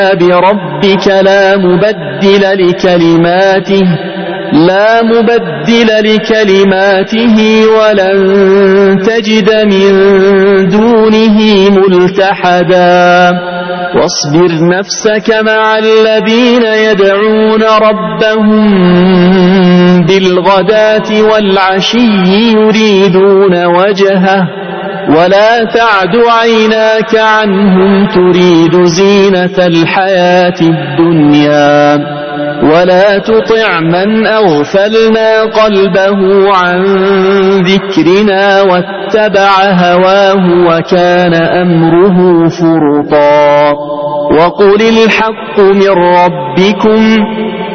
بربك لا مبدل لكلماته ولن تجد من دونه ملتحدا واصبر نفسك مع الذين يدعون ربهم بالغداة والعشي يريدون وجهه ولا تعد عيناك عنهم تريد زينة الحياة الدنيا ولا تطع من أغفلنا قلبه عن ذكرنا واتبع هواه وكان أمره فرطا وقل الحق من ربكم